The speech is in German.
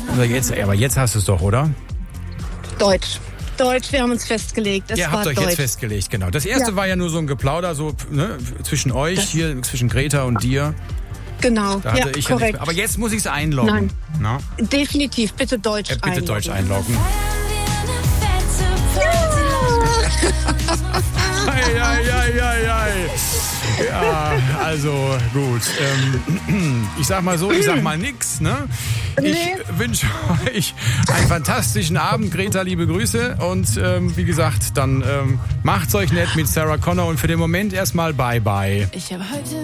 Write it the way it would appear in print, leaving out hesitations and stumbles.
Aber jetzt hast du es doch, oder? Deutsch, wir haben uns festgelegt. Ihr habt euch jetzt festgelegt, genau. Das erste war ja nur so ein Geplauder so, ne, zwischen euch, hier zwischen Greta und dir. Genau, Da hatte ich korrekt. Ja aber jetzt muss ich es einloggen. Nein, Na? definitiv, bitte Deutsch einloggen. Bitte Deutsch einloggen. Ja, also gut. Ich sag mal so, ich sag mal nix, ne? Ich wünsche euch einen fantastischen Abend, Greta, liebe Grüße. Und wie gesagt, dann macht's euch nett mit Sarah Connor und für den Moment erstmal bye bye. Ich habe heute